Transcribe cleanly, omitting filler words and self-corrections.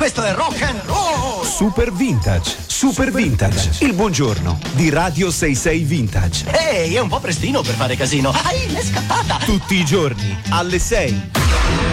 questo è rock and roll! Super Vintage, Super Vintage, il buongiorno di Radio 66 Vintage. Ehi, è un po' prestino per fare casino. Ai, l'è scappata! Tutti i giorni, alle 6.